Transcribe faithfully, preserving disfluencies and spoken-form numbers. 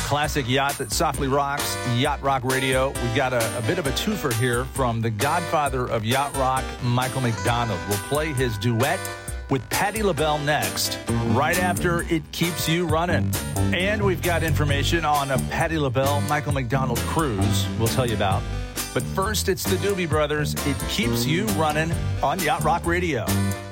classic yacht that softly rocks, Yacht Rock Radio. We've got a, a bit of a twofer here from the godfather of Yacht Rock, Michael McDonald. We'll play his duet with Patti LaBelle next, right after It Keeps You Running. And we've got information on a Patti LaBelle, Michael McDonald cruise we'll tell you about. But first, it's the Doobie Brothers. It Keeps You Running on Yacht Rock Radio.